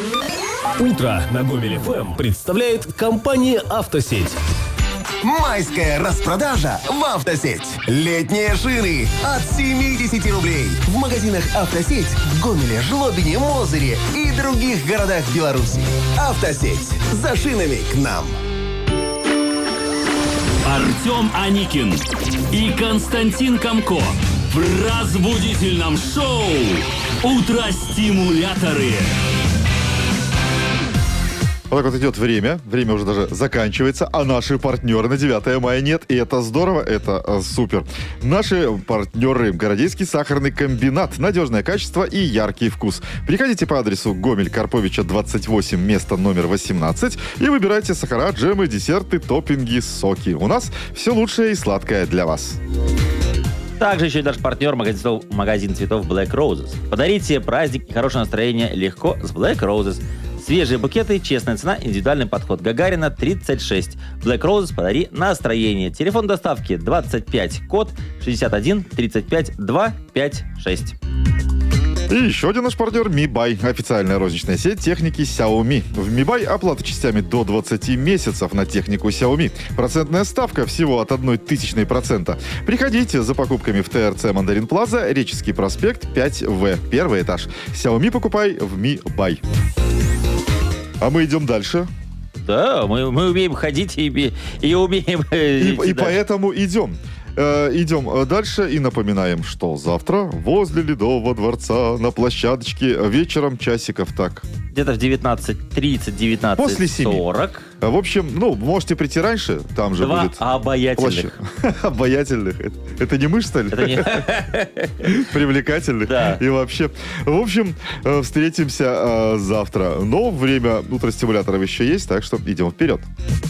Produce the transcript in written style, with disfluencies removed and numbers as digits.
Утро на Гомель ФМ представляет компания «Автосеть». Майская распродажа в «Автосеть». Летние шины от 70 рублей. В магазинах «Автосеть» в Гомеле, Жлобине, Мозыре и других городах Беларуси. «Автосеть». За шинами к нам. Артем Аникин и Константин Комко в разбудительном шоу «Утро-стимуляторы». Вот так вот идет время уже даже заканчивается, а наши партнеры на 9 мая нет, и это здорово, это супер. Наши партнеры: Городейский сахарный комбинат, надежное качество и яркий вкус. Приходите по адресу Гомель Карповича 28, место номер 18, и выбирайте сахара, джемы, десерты, топпинги, соки. У нас все лучшее и сладкое для вас. Также еще и наш партнер магазин цветов Black Roses. Подарите праздник и хорошее настроение легко с Black Roses. Свежие букеты, честная цена, индивидуальный подход. Гагарина, 36. Black Roses, подари настроение. Телефон доставки 25, код 61 35 256. И еще один наш партнер — Mi Buy, официальная розничная сеть техники Xiaomi. В Mi Buy оплата частями до 20 месяцев на технику Xiaomi. Процентная ставка всего от 0,01%. Приходите за покупками в ТРЦ Мандарин Плаза, Реческий проспект, 5В, первый этаж. Xiaomi покупай в Mi Buy. А мы идем дальше. Да, мы умеем ходить и умеем... И поэтому идем. Идем дальше и напоминаем, что завтра возле Ледового дворца на площадочке вечером часиков так. Где-то в 19:30, 19:40. После 7. В общем, можете прийти раньше, там же будет... обаятельных. Обаятельных. Это не мышь, что ли? Это не... Привлекательных. Да. И вообще. В общем, встретимся завтра. Но время утростимуляторов еще есть, так что идем вперед.